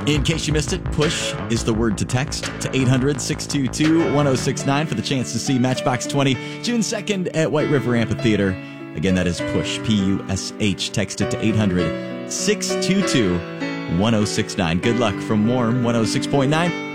In case you missed it, PUSH is the word to text to 800-622-1069 for the chance to see Matchbox 20 June 2nd at White River Amphitheater. Again, that is PUSH, P-U-S-H. Text it to 800-622-1069. Good luck from Warm 106.9.